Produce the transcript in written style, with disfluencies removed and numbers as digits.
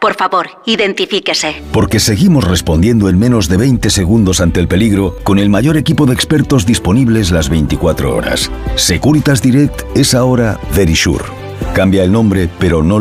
Por favor, identifíquese. Porque seguimos respondiendo en menos de 20 segundos ante el peligro con el mayor equipo de expertos disponibles las 24 horas. Securitas Direct es ahora Verisure. Cambia el nombre, pero no